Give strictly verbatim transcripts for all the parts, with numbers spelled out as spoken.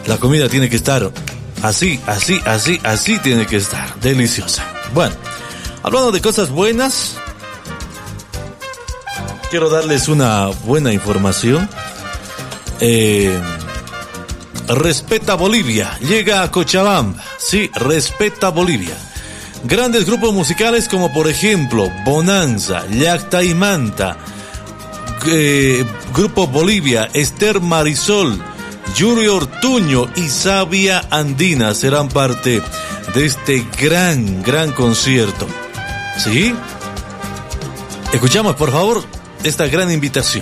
la comida tiene que estar así, así, así, así tiene que estar, deliciosa. Bueno, hablando de cosas buenas, quiero darles una buena información. Eh, Respeta Bolivia, llega a Cochabamba. Sí, Respeta Bolivia. Grandes grupos musicales como por ejemplo Bonanza, Llacta y Manta, eh, Grupo Bolivia, Esther Marisol, Yuri Ortuño y Sabia Andina serán parte de este gran, gran concierto. ¿Sí? Escuchamos por favor esta gran invitación.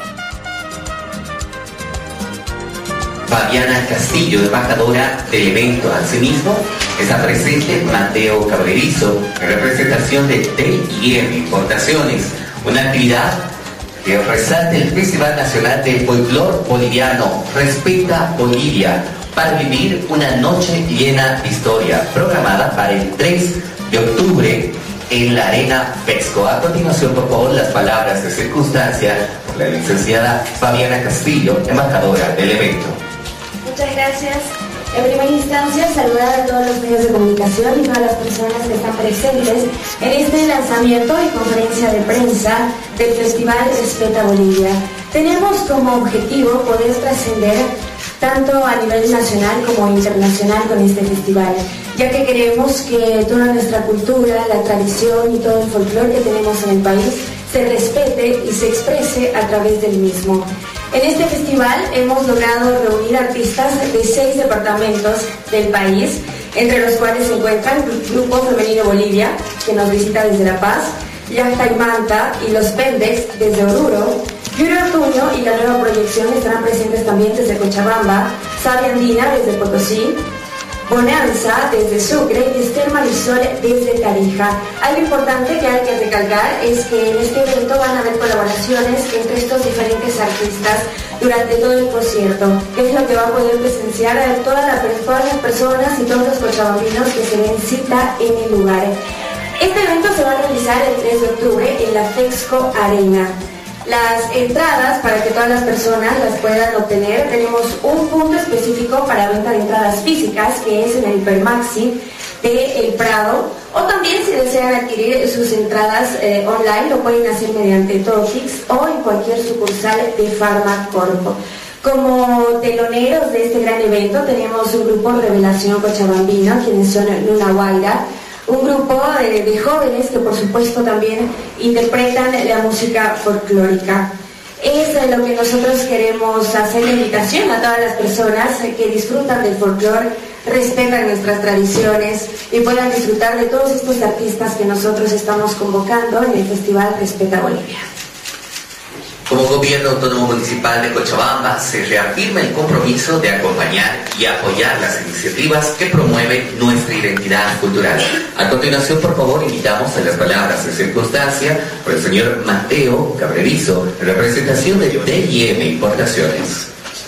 Fabiana Castillo, embajadora del evento. Asimismo, está presente Mateo Cabrerizo, en representación de T y M Importaciones, una actividad que resalta el Festival Nacional de Folclore Boliviano, Respeta Bolivia, para vivir una noche llena de historia, programada para el tres de octubre en la Arena Fesco. A continuación, por favor, las palabras de circunstancia por la licenciada Fabiana Castillo, embajadora del evento. Muchas gracias. En primera instancia, saludar a todos los medios de comunicación y todas las personas que están presentes en este lanzamiento y conferencia de prensa del Festival Respeta Bolivia. Tenemos como objetivo poder trascender tanto a nivel nacional como internacional con este festival, ya que queremos que toda nuestra cultura, la tradición y todo el folclore que tenemos en el país se respete y se exprese a través del mismo. En este festival hemos logrado reunir artistas de seis departamentos del país, entre los cuales se encuentran Grupo Femenino Bolivia, que nos visita desde La Paz, Llacta y Manta y Los Pendex desde Oruro, Yuri Ortuño y la nueva proyección estarán presentes también desde Cochabamba, Sabia Andina desde Potosí, Bonanza desde Sucre y Esther Marisol desde Tarija. Algo importante que hay que recalcar es que en este evento van a haber colaboraciones entre estos diferentes artistas durante todo el concierto, que es lo que va a poder presenciar a todas, la, todas las personas y todos los cochabambinos que se den cita en el lugar. Este evento se va a realizar el tres de octubre en la Fesco Arena. Las entradas, para que todas las personas las puedan obtener, tenemos un punto específico para venta de entradas físicas, que es en el Hipermaxi de El Prado, o también si desean adquirir sus entradas eh, online, lo pueden hacer mediante Totix o en cualquier sucursal de Farmacorpo. Como teloneros de este gran evento tenemos un grupo Revelación Cochabambino, quienes son Luna Guaira, un grupo de, de jóvenes que por supuesto también interpretan la música folclórica. Es lo que nosotros queremos hacer la invitación a todas las personas que disfrutan del folclore, respetan nuestras tradiciones y puedan disfrutar de todos estos artistas que nosotros estamos convocando en el Festival Respeta Bolivia. Como Gobierno Autónomo Municipal de Cochabamba, se reafirma el compromiso de acompañar y apoyar las iniciativas que promueven nuestra identidad cultural. A continuación, por favor, invitamos a las palabras de circunstancia por el señor Mateo Cabrerizo, en representación de T y M Importaciones.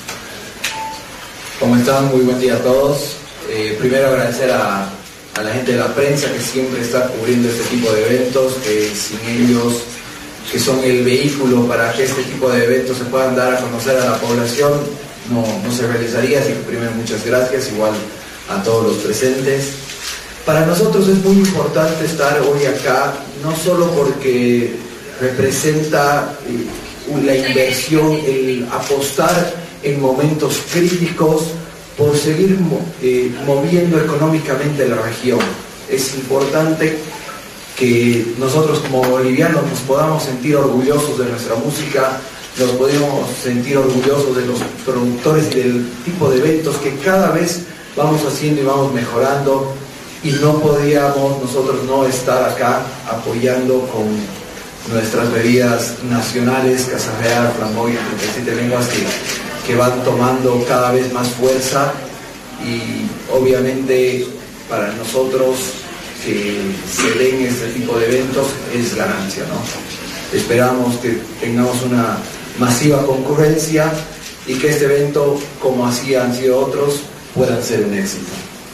¿Cómo están? Muy buen día a todos. Eh, primero agradecer a, a la gente de la prensa que siempre está cubriendo este tipo de eventos, que sin ellos, que son el vehículo para que este tipo de eventos se puedan dar a conocer a la población, no, no se realizaría. Así que primero muchas gracias, igual a todos los presentes. Para nosotros es muy importante estar hoy acá, no solo porque representa eh, la inversión, el apostar en momentos críticos por seguir eh, moviendo económicamente la región. Es importante que nosotros como bolivianos nos podamos sentir orgullosos de nuestra música, nos podemos sentir orgullosos de los productores y del tipo de eventos que cada vez vamos haciendo y vamos mejorando, y no podíamos nosotros no estar acá apoyando con nuestras bebidas nacionales, Casa Real, Flamboyant, Siete Lenguas, que, que van tomando cada vez más fuerza, y obviamente para nosotros que se den este tipo de eventos es ganancia, ¿no? Esperamos que tengamos una masiva concurrencia y que este evento, como así han sido otros, puedan ser un éxito.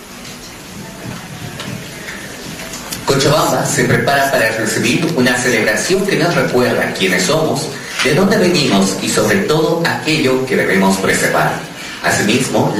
Cochabamba se prepara para recibir una celebración que nos recuerda quiénes somos, de dónde venimos y sobre todo aquello que debemos preservar. Asimismo,